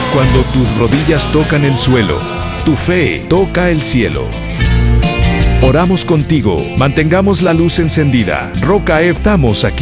Cuando tus rodillas tocan el suelo, tu fe toca el cielo. Oramos contigo, mantengamos la luz encendida. Roca, estamos aquí.